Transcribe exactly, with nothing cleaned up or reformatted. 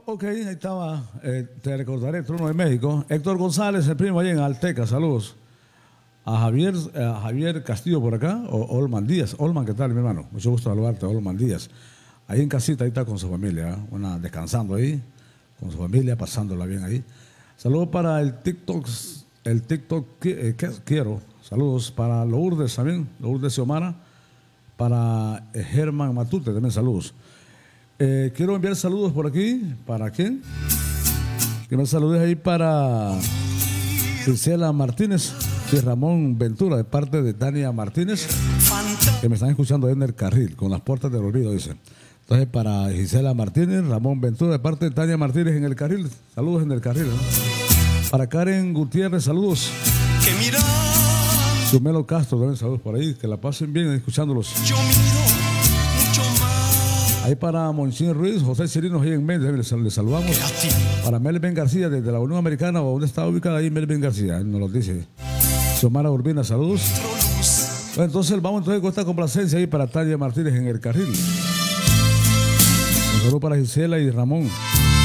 Ok, ahí estaba, eh, te recordaré, Trono de México. Héctor González, el primo allá en Alteca, saludos. A Javier, a Javier Castillo por acá, o Olman Díaz. Olman, ¿qué tal, mi hermano? Mucho gusto saludarte, Olman Díaz. Ahí en casita, ahí está con su familia, ¿eh? Una, descansando ahí, con su familia, pasándola bien ahí. Saludos para el TikTok, el TikTok eh, que quiero. Saludos para Lourdes también, Lourdes Xiomara. Para eh, Germán Matute, también saludos. Eh, quiero enviar saludos por aquí. ¿Para quién? Que me saludes ahí para Gisela Martínez y Ramón Ventura, de parte de Tania Martínez, que me están escuchando ahí en el carril, con las puertas del olvido, dice. Entonces, para Gisela Martínez, Ramón Ventura, de parte de Tania Martínez en el carril. Saludos en el carril, ¿no? Para Karen Gutiérrez, saludos. Que mira. Sumelo Castro, también saludos por ahí. Que la pasen bien escuchándolos. Yo miro mucho más. Ahí para Monchín Ruiz, José Chirinos, ahí en Méndez, les, les saludamos. Para Melvin García, desde la Unión Americana, ¿dónde está ubicada ahí Melvin García? Él nos lo dice. Xiomara Urbina, saludos. Bueno, entonces vamos entonces con esta complacencia ahí para Tania Martínez en el carril. Un saludo para Gisela y Ramón.